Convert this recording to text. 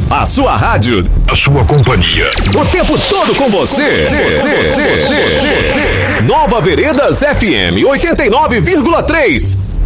A sua rádio, a sua companhia, o tempo todo com você. Nova Veredas FM 89,3.